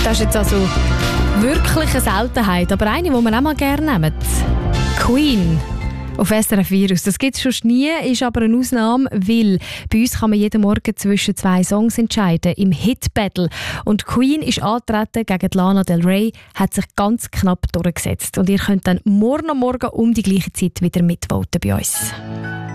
Das ist jetzt also wirklich eine Seltenheit, aber eine, die wir auch mal gerne nehmen. Queen. Auf SRF Virus. Das gibt es schon nie, ist aber eine Ausnahme, weil bei uns kann man jeden Morgen zwischen 2 Songs entscheiden im Hit-Battle. Und Queen ist angetreten gegen Lana Del Rey, hat sich ganz knapp durchgesetzt. Und ihr könnt dann morgen um die gleiche Zeit wieder mitvoten bei uns.